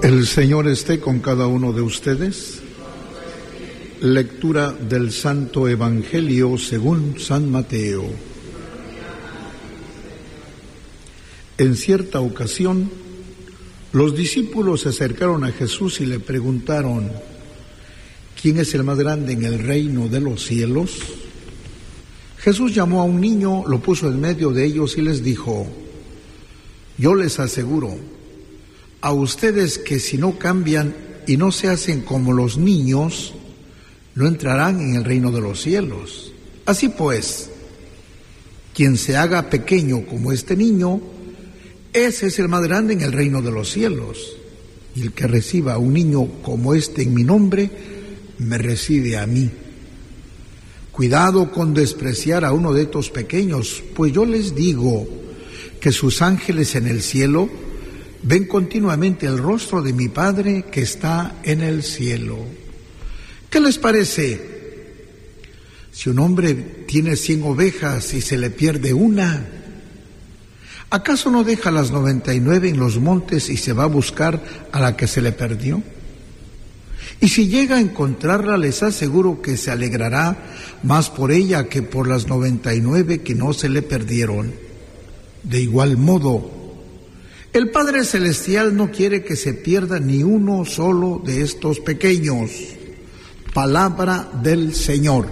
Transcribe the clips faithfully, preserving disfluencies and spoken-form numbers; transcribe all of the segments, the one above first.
El Señor esté con cada uno de ustedes. Lectura del Santo Evangelio según San Mateo. En cierta ocasión, los discípulos se acercaron a Jesús y le preguntaron: ¿quién es el más grande en el reino de los cielos? Jesús llamó a un niño, lo puso en medio de ellos y les dijo: yo les aseguro a ustedes que si no cambian y no se hacen como los niños, no entrarán en el reino de los cielos. Así pues, quien se haga pequeño como este niño, ese es el más grande en el reino de los cielos. Y el que reciba a un niño como este en mi nombre, me recibe a mí. Cuidado con despreciar a uno de estos pequeños, pues yo les digo que sus ángeles en el cielo ven continuamente el rostro de mi Padre que está en el cielo. ¿Qué les parece? Si un hombre tiene cien ovejas y se le pierde una, ¿acaso no deja las noventa y nueve en los montes y se va a buscar a la que se le perdió? Y si llega a encontrarla, les aseguro que se alegrará más por ella que por las noventa y nueve que no se le perdieron. De igual modo, el Padre Celestial no quiere que se pierda ni uno solo de estos pequeños. Palabra del Señor.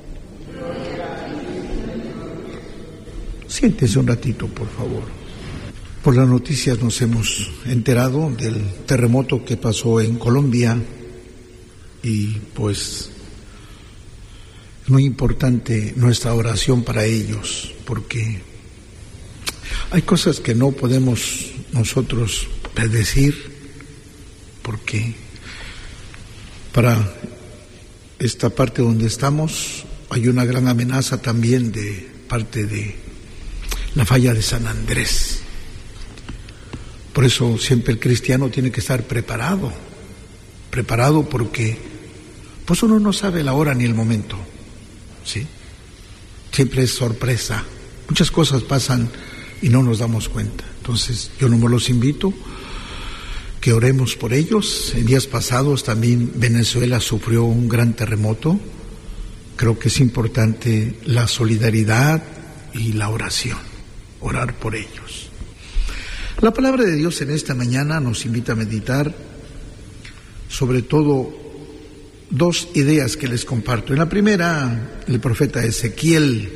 Siéntese un ratito, por favor. Por las noticias nos hemos enterado del terremoto que pasó en Colombia y pues es muy importante nuestra oración para ellos, porque hay cosas que no podemos nosotros predecir, porque para esta parte donde estamos hay una gran amenaza también de parte de la falla de San Andrés. Por eso siempre el cristiano tiene que estar preparado, preparado porque pues uno no sabe la hora ni el momento, ¿sí? Siempre es sorpresa, muchas cosas pasan y no nos damos cuenta. Entonces yo no me los invito que oremos por ellos. En días pasados también Venezuela sufrió un gran terremoto. Creo que es importante la solidaridad y la oración, orar por ellos. La palabra de Dios en esta mañana nos invita a meditar sobre todo dos ideas que les comparto. En la primera, el profeta Ezequiel,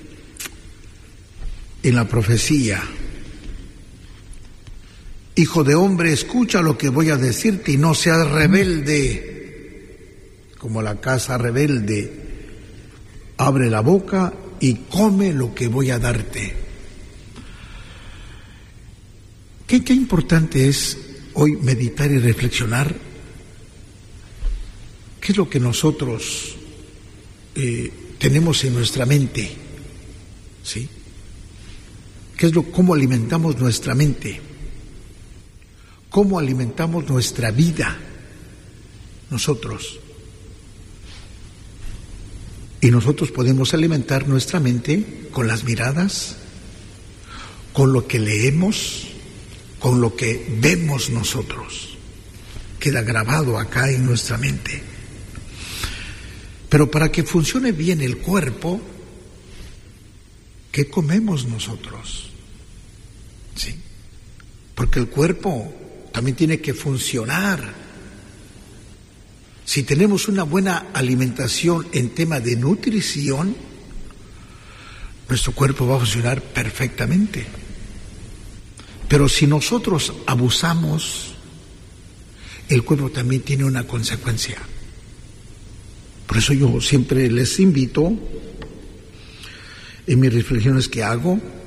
en la profecía: hijo de hombre, escucha lo que voy a decirte y no seas rebelde, como la casa rebelde. Abre la boca y come lo que voy a darte. ¿Qué, qué importante es hoy meditar y reflexionar? ¿Qué es lo que nosotros eh, tenemos en nuestra mente? ¿Sí? ¿Qué es lo, cómo alimentamos nuestra mente? ¿Cómo alimentamos nuestra vida nosotros? Y nosotros podemos alimentar nuestra mente con las miradas, con lo que leemos, con lo que vemos nosotros. Queda grabado acá en nuestra mente. Pero para que funcione bien el cuerpo, ¿qué comemos nosotros? ¿Sí? Porque el cuerpo también tiene que funcionar. Si tenemos una buena alimentación en tema de nutrición, nuestro cuerpo va a funcionar perfectamente. Pero si nosotros abusamos, el cuerpo también tiene una consecuencia. Por eso yo siempre les invito, en mis reflexiones que hago,